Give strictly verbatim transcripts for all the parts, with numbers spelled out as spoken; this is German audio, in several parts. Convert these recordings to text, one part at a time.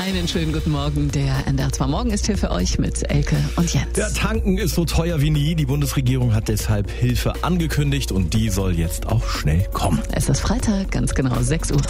Einen schönen guten Morgen. Der N D R zwei Morgen ist hier für euch mit Elke und Jens. Ja, tanken ist so teuer wie nie. Die Bundesregierung hat deshalb Hilfe angekündigt und die soll jetzt auch schnell kommen. Es ist Freitag, ganz genau sechs Uhr.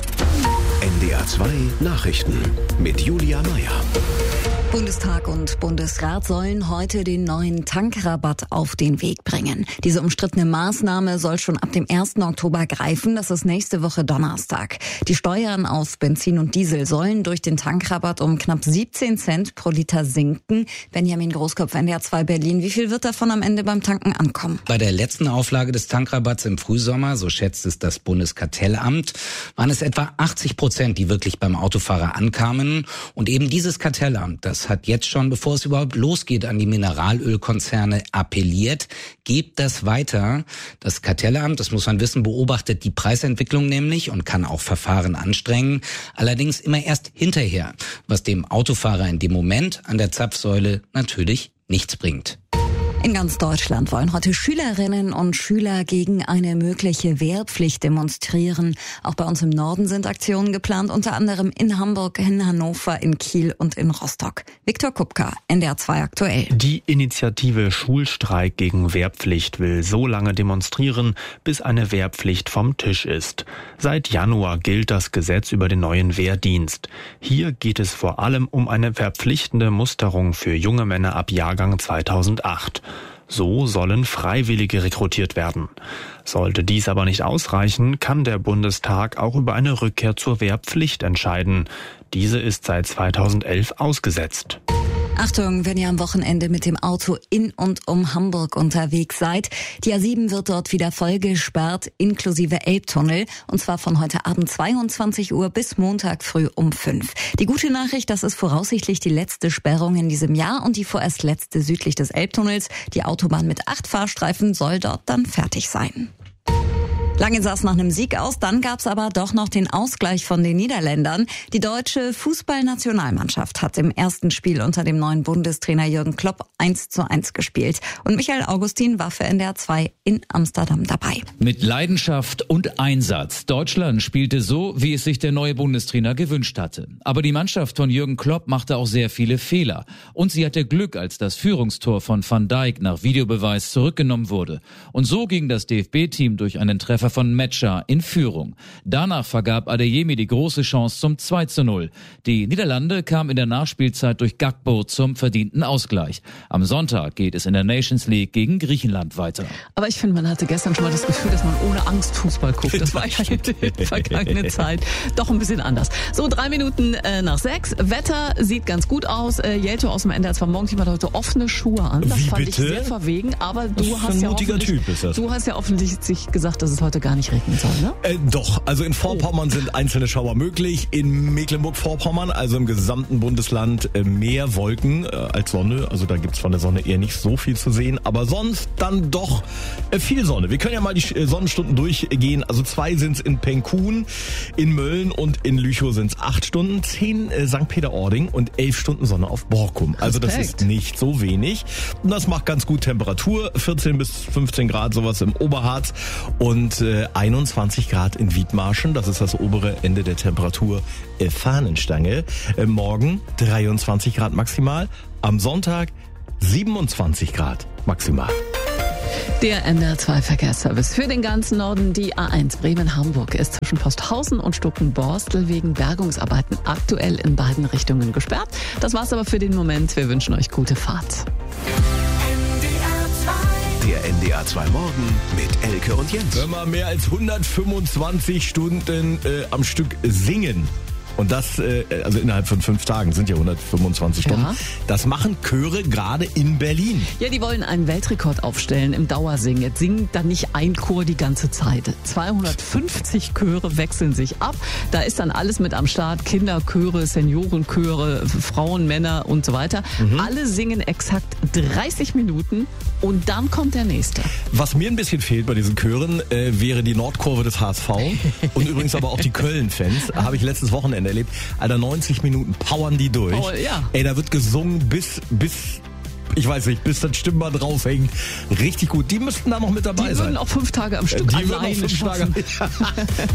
N D R zwei Nachrichten mit Julia Meyer. Bundestag und Bundesrat sollen heute den neuen Tankrabatt auf den Weg bringen. Diese umstrittene Maßnahme soll schon ab dem ersten Oktober greifen. Das ist nächste Woche Donnerstag. Die Steuern auf Benzin und Diesel sollen durch den Tankrabatt um knapp siebzehn Cent pro Liter sinken. Benjamin Großkopf, N D R zwei Berlin. Wie viel wird davon am Ende beim Tanken ankommen? Bei der letzten Auflage des Tankrabatts im Frühsommer, so schätzt es das Bundeskartellamt, waren es etwa achtzig Prozent, die wirklich beim Autofahrer ankamen. Und eben dieses Kartellamt, das hat jetzt schon, bevor es überhaupt losgeht, an die Mineralölkonzerne appelliert. Gebt das weiter. Das Kartellamt, das muss man wissen, beobachtet die Preisentwicklung nämlich und kann auch Verfahren anstrengen. Allerdings immer erst hinterher, was dem Autofahrer in dem Moment an der Zapfsäule natürlich nichts bringt. In ganz Deutschland wollen heute Schülerinnen und Schüler gegen eine mögliche Wehrpflicht demonstrieren. Auch bei uns im Norden sind Aktionen geplant, unter anderem in Hamburg, in Hannover, in Kiel und in Rostock. Viktor Kupka, N D R zwei aktuell. Die Initiative Schulstreik gegen Wehrpflicht will so lange demonstrieren, bis eine Wehrpflicht vom Tisch ist. Seit Januar gilt das Gesetz über den neuen Wehrdienst. Hier geht es vor allem um eine verpflichtende Musterung für junge Männer ab Jahrgang zweitausendacht. So sollen Freiwillige rekrutiert werden. Sollte dies aber nicht ausreichen, kann der Bundestag auch über eine Rückkehr zur Wehrpflicht entscheiden. Diese ist seit zweitausendelf ausgesetzt. Achtung, wenn ihr am Wochenende mit dem Auto in und um Hamburg unterwegs seid. Die A sieben wird dort wieder voll gesperrt, inklusive Elbtunnel. Und zwar von heute Abend zweiundzwanzig Uhr bis Montag früh um fünf. Die gute Nachricht, das ist voraussichtlich die letzte Sperrung in diesem Jahr und die vorerst letzte südlich des Elbtunnels. Die Autobahn mit acht Fahrstreifen soll dort dann fertig sein. Lange sah es nach einem Sieg aus, dann gab es aber doch noch den Ausgleich von den Niederländern. Die deutsche Fußballnationalmannschaft hat im ersten Spiel unter dem neuen Bundestrainer Jürgen Klopp eins zu eins gespielt. Und Michael Augustin war für N D R zwei in Amsterdam dabei. Mit Leidenschaft und Einsatz. Deutschland spielte so, wie es sich der neue Bundestrainer gewünscht hatte. Aber die Mannschaft von Jürgen Klopp machte auch sehr viele Fehler. Und sie hatte Glück, als das Führungstor von Van Dijk nach Videobeweis zurückgenommen wurde. Und so ging das D F B-Team durch einen Treffer von Metscher in Führung. Danach vergab Adeyemi die große Chance zum zwei zu null. Die Niederlande kamen in der Nachspielzeit durch Gakpo zum verdienten Ausgleich. Am Sonntag geht es in der Nations League gegen Griechenland weiter. Aber ich finde, man hatte gestern schon mal das Gefühl, dass man ohne Angst Fußball guckt. Das war ja in der vergangenen Zeit doch ein bisschen anders. So, drei Minuten äh, nach sechs. Wetter sieht ganz gut aus. Äh, Jelto aus dem N D R zwei Morgenteam hat heute offene Schuhe an. Das Wie fand bitte? ich sehr verwegen. Aber du Was hast, für ein ja mutiger Typ ist das? du hast ja offensichtlich gesagt, dass es heute gar nicht regnen soll, ne? Äh, doch, also in Vorpommern sind einzelne Schauer möglich. In Mecklenburg-Vorpommern, also im gesamten Bundesland, äh, mehr Wolken äh, als Sonne. Also da gibt's von der Sonne eher nicht so viel zu sehen. Aber sonst dann doch äh, viel Sonne. Wir können ja mal die äh, Sonnenstunden durchgehen. Also zwei sind's in Penkun, in Mölln und in Lüchow sind's acht Stunden. Zehn äh, Sankt Peter-Ording und elf Stunden Sonne auf Borkum. Also das Respekt. ist nicht so wenig. Und das macht ganz gut Temperatur. vierzehn bis fünfzehn Grad, sowas im Oberharz. Und äh, einundzwanzig Grad in Wiedmarschen, das ist das obere Ende der Temperatur äh, Fahnenstange. Äh, morgen dreiundzwanzig Grad maximal, am Sonntag siebenundzwanzig Grad maximal. Der N D R zwei Verkehrsservice für den ganzen Norden. Die A eins Bremen-Hamburg ist zwischen Posthausen und Stuckenborstel wegen Bergungsarbeiten aktuell in beiden Richtungen gesperrt. Das war's aber für den Moment. Wir wünschen euch gute Fahrt. Der N D R zwei Morgen mit Elke und Jens. Wenn wir mehr als hundertfünfundzwanzig Stunden äh, am Stück singen. Und das, äh, also innerhalb von fünf Tagen sind ja hundertfünfundzwanzig Stunden. Ja. Das machen Chöre gerade in Berlin. Ja, die wollen einen Weltrekord aufstellen im Dauersingen. Jetzt singt da nicht ein Chor die ganze Zeit. zweihundertfünfzig Chöre wechseln sich ab. Da ist dann alles mit am Start. Kinderchöre, Seniorenchöre, Frauen, Männer und so weiter. Mhm. Alle singen exakt dreißig Minuten und dann kommt der nächste. Was mir ein bisschen fehlt bei diesen Chören, äh, wäre die Nordkurve des H S V und übrigens aber auch die Köln-Fans. Habe ich letztes Wochenende erlebt. Alter, neunzig Minuten powern die durch. Oh, ja. Ey, da wird gesungen bis, bis, ich weiß nicht, bis das Stimmband draufhängt. Richtig gut. Die müssten da noch mit dabei Die sein. würden auch fünf Tage am Stück Die alleine würden auch fünf schaffen. Tage.